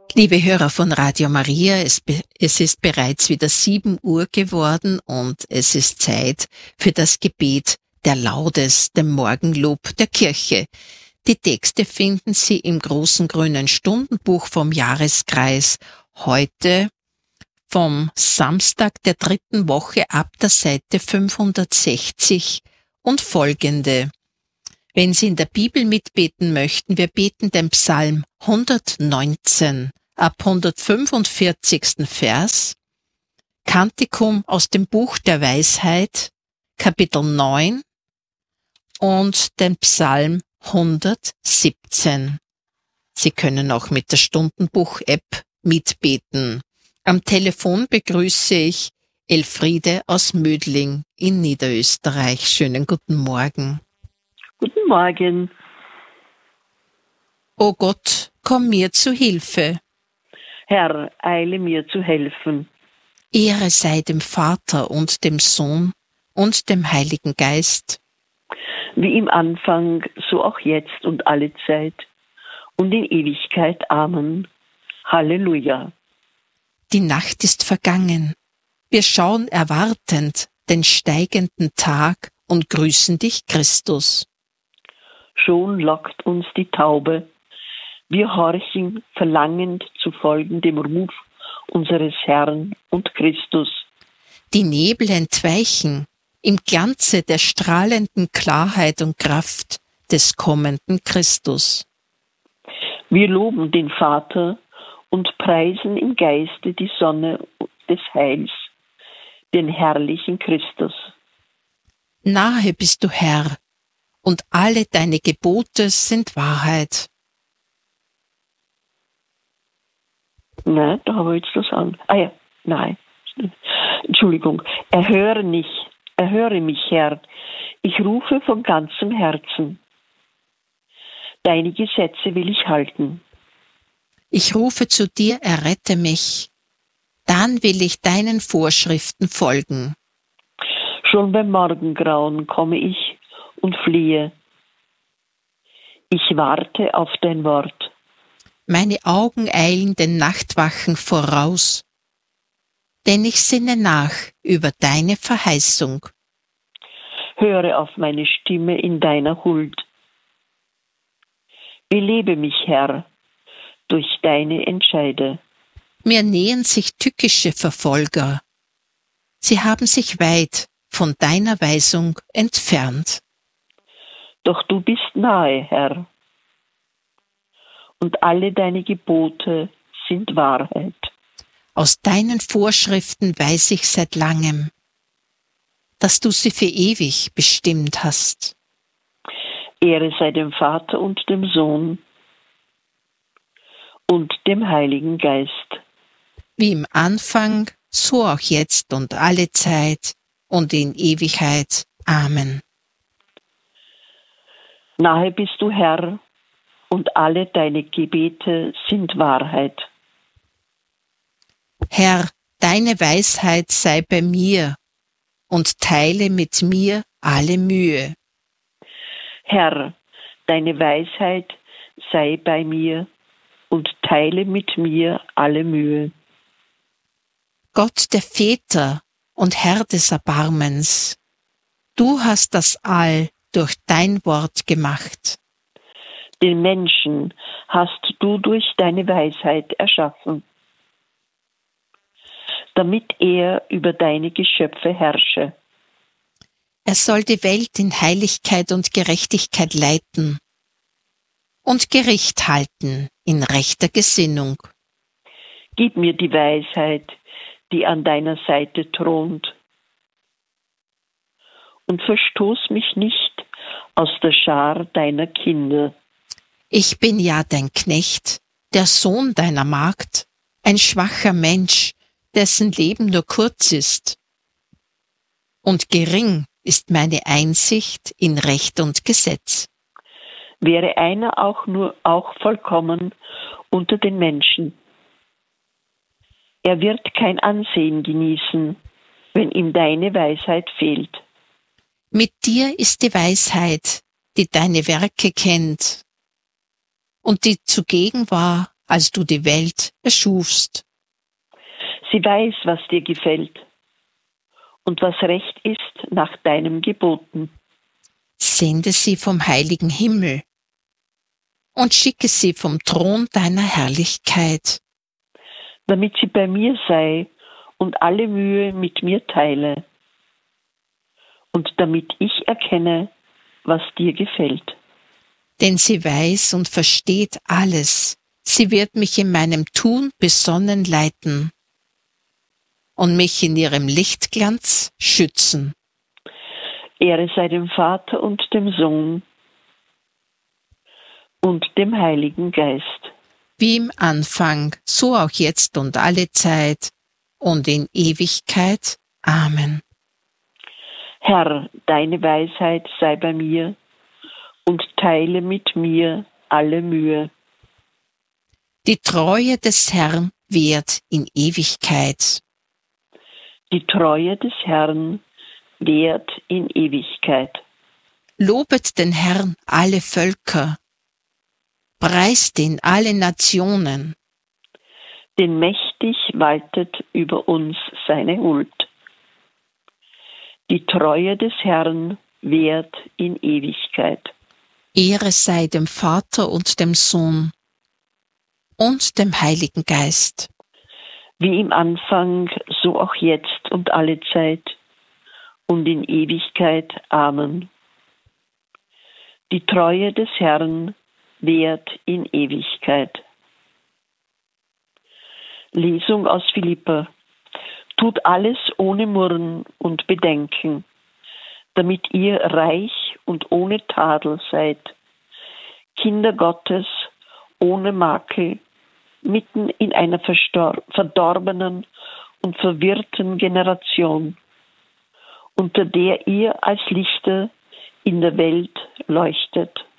Liebe Hörer von Radio Maria, es ist bereits wieder 7 Uhr geworden und es ist Zeit für das Gebet der Laudes, dem Morgenlob der Kirche. Die Texte finden Sie im großen grünen Stundenbuch vom Jahreskreis heute vom Samstag der 3. Woche ab der Seite 560 und folgende. Wenn Sie in der Bibel mitbeten möchten, wir beten den Psalm 119 ab 145. Vers, Kantikum aus dem Buch der Weisheit, Kapitel 9 und den Psalm 117. Sie können auch mit der Stundenbuch-App mitbeten. Am Telefon begrüße ich Elfriede aus Mödling in Niederösterreich. Schönen guten Morgen. Guten Morgen. O Gott, komm mir zu Hilfe. Herr, eile mir zu helfen. Ehre sei dem Vater und dem Sohn und dem Heiligen Geist. Wie im Anfang, so auch jetzt und alle Zeit und in Ewigkeit. Amen. Halleluja. Die Nacht ist vergangen. Wir schauen erwartend den steigenden Tag und grüßen dich, Christus. Schon lockt uns die Taube. Wir horchen verlangend zu folgen dem Ruf unseres Herrn und Christus. Die Nebel entweichen im Glanze der strahlenden Klarheit und Kraft des kommenden Christus. Wir loben den Vater und preisen im Geiste die Sonne des Heils, den herrlichen Christus. Nahe bist du, Herr, und alle deine Gebote sind Wahrheit. Nein, da habe ich jetzt das an. Nein. Entschuldigung. Erhöre mich, Herr. Ich rufe von ganzem Herzen. Deine Gesetze will ich halten. Ich rufe zu dir, errette mich. Dann will ich deinen Vorschriften folgen. Schon beim Morgengrauen komme ich und fliehe. Ich warte auf dein Wort. Meine Augen eilen den Nachtwachen voraus, denn ich sinne nach über deine Verheißung. Höre auf meine Stimme in deiner Huld. Belebe mich, Herr, durch deine Entscheide. Mir nähern sich tückische Verfolger. Sie haben sich weit von deiner Weisung entfernt. Doch du bist nahe, Herr. Und alle deine Gebote sind Wahrheit. Aus deinen Vorschriften weiß ich seit langem, dass du sie für ewig bestimmt hast. Ehre sei dem Vater und dem Sohn und dem Heiligen Geist. Wie im Anfang, so auch jetzt und alle Zeit und in Ewigkeit. Amen. Nahe bist du, Herr, und alle deine Gebete sind Wahrheit. Herr, deine Weisheit sei bei mir und teile mit mir alle Mühe. Herr, deine Weisheit sei bei mir und teile mit mir alle Mühe. Gott der Väter und Herr des Erbarmens, du hast das All durch dein Wort gemacht. Den Menschen hast du durch deine Weisheit erschaffen, damit er über deine Geschöpfe herrsche. Er soll die Welt in Heiligkeit und Gerechtigkeit leiten und Gericht halten in rechter Gesinnung. Gib mir die Weisheit, die an deiner Seite thront, und verstoß mich nicht aus der Schar deiner Kinder. Ich bin ja dein Knecht, der Sohn deiner Magd, ein schwacher Mensch, dessen Leben nur kurz ist. Und gering ist meine Einsicht in Recht und Gesetz. Wäre einer auch vollkommen unter den Menschen. Er wird kein Ansehen genießen, wenn ihm deine Weisheit fehlt. Mit dir ist die Weisheit, die deine Werke kennt und die zugegen war, als du die Welt erschufst. Sie weiß, was dir gefällt und was recht ist nach deinem Geboten. Sende sie vom heiligen Himmel und schicke sie vom Thron deiner Herrlichkeit, damit sie bei mir sei und alle Mühe mit mir teile und damit ich erkenne, was dir gefällt. denn sie weiß und versteht alles. Sie wird mich in meinem Tun besonnen leiten und mich in ihrem Lichtglanz schützen. Ehre sei dem Vater und dem Sohn und dem Heiligen Geist. Wie im Anfang, so auch jetzt und alle Zeit und in Ewigkeit. Amen. Herr, deine Weisheit sei bei mir und teile mit mir alle Mühe. Die Treue des Herrn währt in Ewigkeit. Die Treue des Herrn währt in Ewigkeit. Lobet den Herrn alle Völker. Preist ihn alle Nationen. Denn mächtig waltet über uns seine Huld. Die Treue des Herrn währt in Ewigkeit. Ehre sei dem Vater und dem Sohn und dem Heiligen Geist. Wie im Anfang, so auch jetzt und alle Zeit und in Ewigkeit. Amen. Die Treue des Herrn währt in Ewigkeit. Lesung aus Philipper. Tut alles ohne Murren und Bedenken, damit ihr reich und ohne Tadel seid, Kinder Gottes ohne Makel, mitten in einer verdorbenen und verwirrten Generation, unter der ihr als Lichter in der Welt leuchtet.